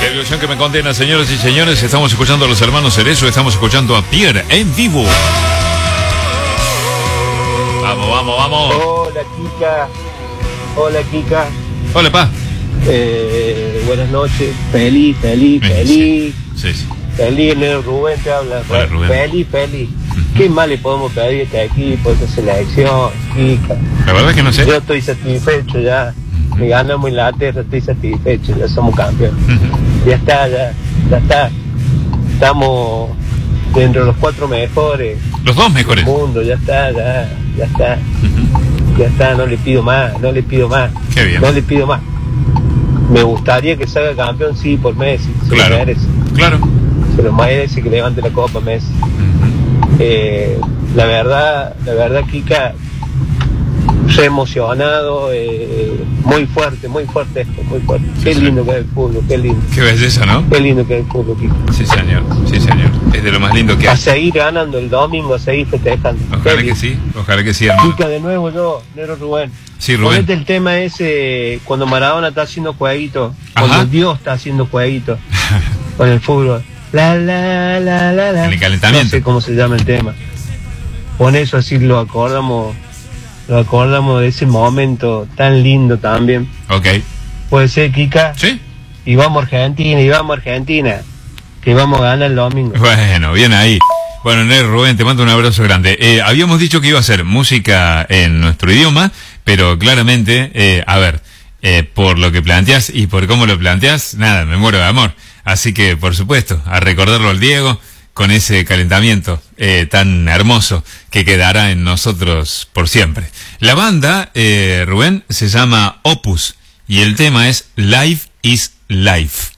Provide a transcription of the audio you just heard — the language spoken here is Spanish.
La ilusión que me condena, señoras y señores. Estamos escuchando a los hermanos Cerezo. Estamos escuchando a Pierre en vivo. Vamos, vamos, vamos. Hola, Kika. Hola, Kika. Hola, pa. Buenas noches. Feliz. Sí. Feliz, Nero Rubén te habla. Hola, Rubén. Feliz. ¿Qué más le podemos pedir a este equipo, a esta selección, Kika? La verdad es que no sé. Yo estoy satisfecho ya. Me ganamos Inglaterra, estoy satisfecho. Ya somos campeones. Ya está. Estamos dentro de los 4 mejores. Los 2 mejores. Del mundo, ya está. Ya está, no le pido más. Qué bien. No le pido más. Me gustaría que salga campeón, sí, por Messi. Se Claro. lo merece. Claro. Se lo merece que levante la copa Messi. La verdad, Kika, re emocionado, muy fuerte esto, muy fuerte. Qué Sí, lindo que es el fútbol, qué lindo. Qué belleza, ¿no? Qué lindo que es el fútbol, Kika. Sí, señor. Es de lo más lindo que A hay. seguir ganando el domingo, a seguir festejando. Ojalá que sí, hermano. Kika, de nuevo yo, Nero Rubén. Sí, Rubén. Ponete el tema ese, cuando Maradona está haciendo jueguito, Ajá. cuando Dios está haciendo jueguito con el fútbol. La. En el calentamiento. No sé cómo se llama el tema. Con eso así lo acordamos de ese momento tan lindo también. Ok. Puede ser, Kika. ¿Sí? Y vamos Argentina, que vamos a ganar el domingo. Bueno, bien ahí. Bueno, Nero Rubén, te mando un abrazo grande. Habíamos dicho que iba a ser música en nuestro idioma, pero claramente, por lo que planteás y por cómo lo planteás, nada, me muero de amor. Así que, por supuesto, a recordarlo al Diego con ese calentamiento tan hermoso que quedará en nosotros por siempre. La banda, Rubén, se llama Opus y el tema es Life is Life.